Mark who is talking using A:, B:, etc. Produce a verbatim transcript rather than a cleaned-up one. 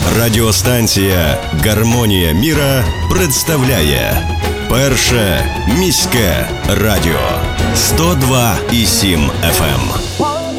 A: Радіостанція «Гармонія міра» представляє Перше міське радіо сто два і сім еф ем.